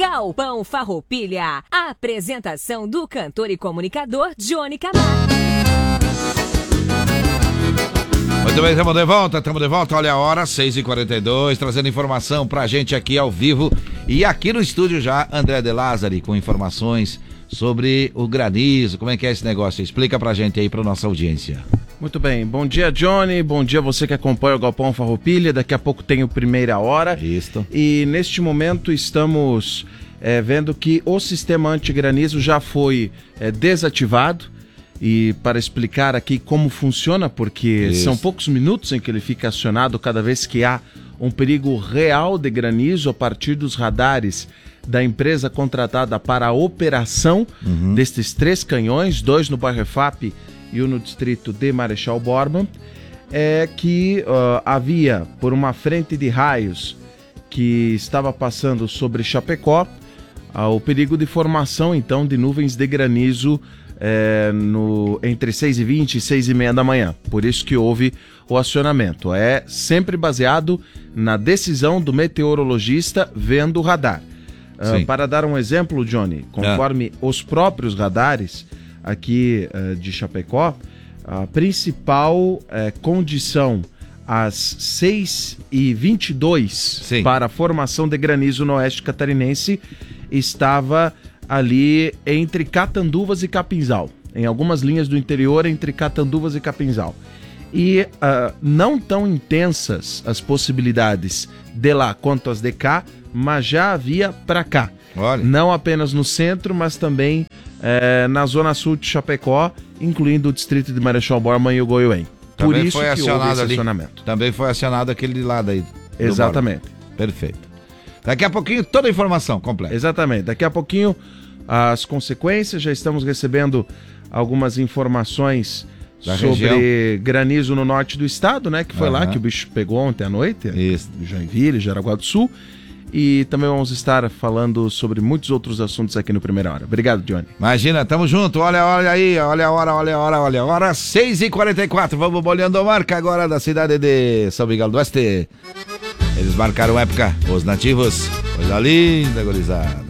Galpão Farroupilha. A apresentação do cantor e comunicador Johnny Camargo. Muito bem, estamos de volta, olha a hora, 6h42, trazendo informação pra gente aqui ao vivo e aqui no estúdio já, André De Lázari, com informações sobre o granizo, como é que é esse negócio? Explica pra gente aí, pra nossa audiência. Muito bem, bom dia Johnny, bom dia você que acompanha o Galpão Farroupilha, daqui a pouco tem o Primeira Hora. Isso. E neste momento estamos vendo que o sistema antigranizo já foi desativado. E para explicar aqui como funciona, porque são poucos minutos em que ele fica acionado cada vez que há um perigo real de granizo a partir dos radares da empresa contratada para a operação destes 3 canhões, 2 no bairro EFAP e 1 no distrito de Marechal Bormann, que havia por uma frente de raios que estava passando sobre Chapecó, o perigo de formação então de nuvens de granizo entre 6h20 e 6h30 da manhã. Por isso que houve o acionamento. É sempre baseado na decisão do meteorologista vendo o radar. Para dar um exemplo, Johnny, conforme os próprios radares aqui de Chapecó, a principal condição às 6h22 para a formação de granizo no oeste catarinense estava ali entre Catanduvas e Capinzal, em algumas linhas do interior entre Catanduvas e Capinzal. E não tão intensas as possibilidades de lá quanto as de cá, mas já havia para cá. Olha. Não apenas no centro, mas também na zona sul de Chapecó, incluindo o distrito de Marechal Bormann e o Goiuém. Por isso que houve esse acionamento. Também foi acionado aquele de lá daí. Exatamente. Perfeito. Daqui a pouquinho toda a informação completa. Exatamente. Daqui a pouquinho as consequências, já estamos recebendo algumas informações sobre granizo no norte do estado, né? Que foi lá que o bicho pegou ontem à noite. Isso. Joinville, Jaraguá do Sul. E também vamos estar falando sobre muitos outros assuntos aqui no Primeira Hora. Obrigado, Johnny. Imagina, tamo junto. Olha aí, olha a hora, 6h44. Vamos bolhando a marca agora da cidade de São Miguel do Oeste. Eles marcaram época, os nativos. Coisa linda, gurizada.